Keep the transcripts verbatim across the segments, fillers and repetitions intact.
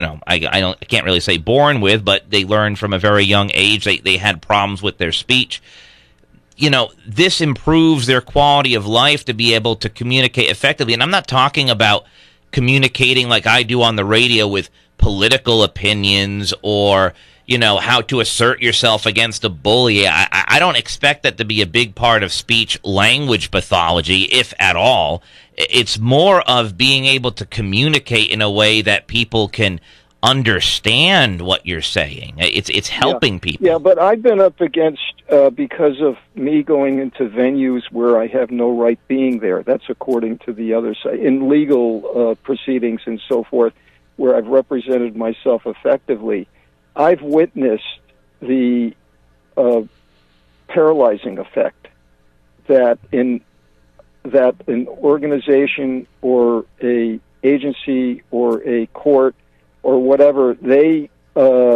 you know, I, I don't, I can't really say born with, but they learned from a very young age. They they had problems with their speech. You know, this improves their quality of life to be able to communicate effectively. And I'm not talking about communicating like I do on the radio with political opinions or, you know, how to assert yourself against a bully. I, I don't expect that to be a big part of speech language pathology, if at all. It's more of being able to communicate in a way that people can understand what you're saying. It's it's helping yeah. people. Yeah, but I've been up against, uh, because of me going into venues where I have no right being there. That's according to the other side. In legal uh, proceedings and so forth, where I've represented myself effectively, I've witnessed the uh, paralyzing effect that in that an organization or a agency or a court or whatever, they, uh,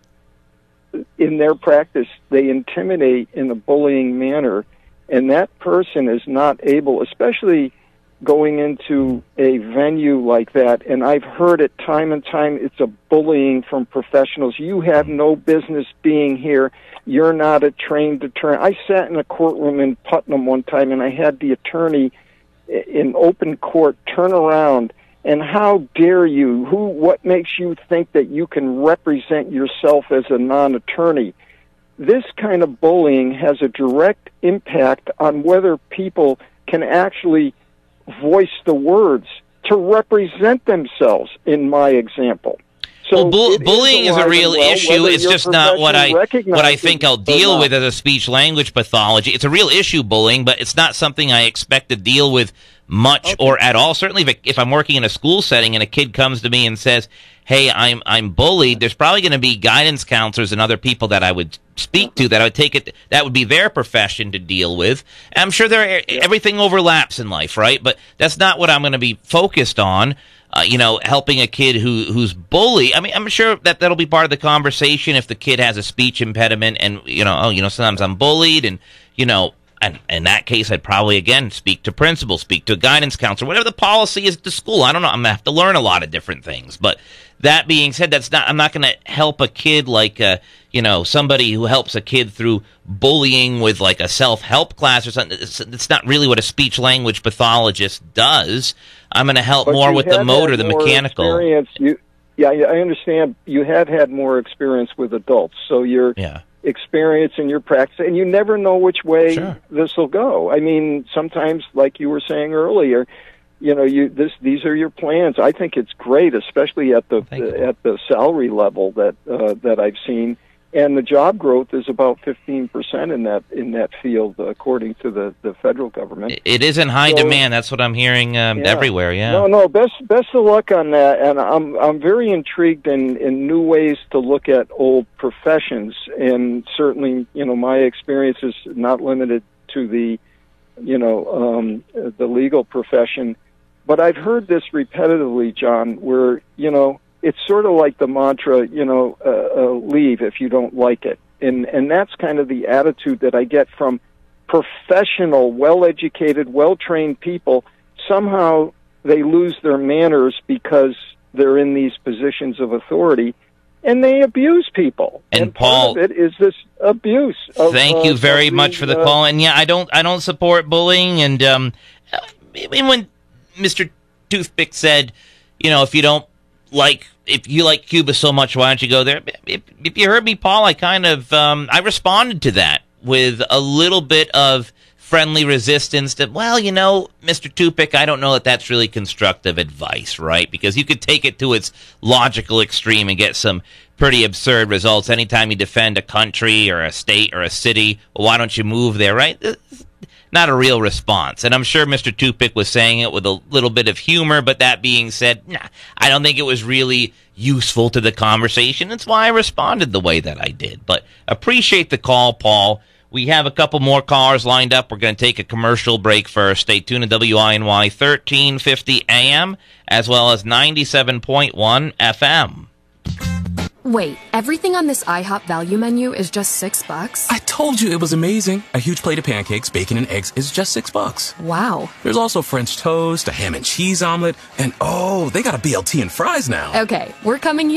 in their practice, they intimidate in a bullying manner, and that person is not able, especially going into a venue like that, and I've heard it time and time, it's a bullying from professionals. You have no business being here. You're not a trained attorney. I sat in a courtroom in Putnam one time, and I had the attorney in open court turn around, and how dare you? Who? What makes you think that you can represent yourself as a non-attorney? This kind of bullying has a direct impact on whether people can actually voice the words to represent themselves, in my example. So well, bu- bullying is, is a real well, issue. It's just not what I what I think I'll deal with as a speech-language pathology. It's a real issue, bullying, but it's not something I expect to deal with much okay. or at all. Certainly, if, if I'm working in a school setting and a kid comes to me and says, hey, I'm I'm bullied, there's probably going to be guidance counselors and other people that I would speak to that I would take it, that would be their profession to deal with. And I'm sure there yeah. everything overlaps in life, right? But that's not what I'm going to be focused on. Uh, you know, helping a kid who who's bullied. I mean, I'm sure that that'll be part of the conversation if the kid has a speech impediment and, you know, oh, you know, sometimes I'm bullied and, you know, and in that case, I'd probably, again, speak to principal, speak to a guidance counselor, whatever the policy is at the school. I don't know. I'm going to have to learn a lot of different things. But that being said, that's not, I'm not going to help a kid like, uh, you know, somebody who helps a kid through bullying with like a self-help class or something. It's, it's not really what a speech-language pathologist does. I'm going to help but more with the motor, the mechanical. You, yeah, I understand. You have had more experience with adults, so you're yeah. experience in your practice, and you never know which way sure. this will go. I mean, sometimes, like you were saying earlier, you know, you this these are your plans. I think it's great, especially at the uh, at the salary level that uh, that I've seen. And the job growth is about fifteen percent in that in that field, according to the, the federal government. It is in high so, demand. That's what I'm hearing um, yeah. everywhere. Yeah. No, no. Best best of luck on that. And I'm I'm very intrigued in, in new ways to look at old professions. And certainly, you know, my experience is not limited to the, you know, um, the legal profession. But I've heard this repetitively, John, where, you know, it's sort of like the mantra, you know, uh, uh, leave if you don't like it. And and that's kind of the attitude that I get from professional, well-educated, well-trained people. Somehow they lose their manners because they're in these positions of authority, and they abuse people. And, and Paul, part of it is this abuse. Of, thank you uh, very of much for the uh, call. And yeah, I don't, I don't support bullying. And um, I mean, when Mister Toothpick said, you know, if you don't like, if you like Cuba so much, why don't you go there? If, if you heard me, Paul, I kind of, um, I responded to that with a little bit of friendly resistance that, well, you know, Mister Toothpick, I don't know that that's really constructive advice, right? Because you could take it to its logical extreme and get some pretty absurd results. Anytime you defend a country or a state or a city, well, why don't you move there, right? Not a real response. And I'm sure Mister Toothpick was saying it with a little bit of humor, but that being said, nah, I don't think it was really useful to the conversation. That's why I responded the way that I did. But appreciate the call, Paul. We have a couple more callers lined up. We're going to take a commercial break first. Stay tuned to W I N Y thirteen fifty A M as well as ninety-seven point one F M. Wait, everything on this IHOP value menu is just six bucks? I told you it was amazing. A huge plate of pancakes, bacon, and eggs is just six bucks. Wow. There's also French toast, a ham and cheese omelet, and oh, they got a B L T and fries now. Okay, we're coming here.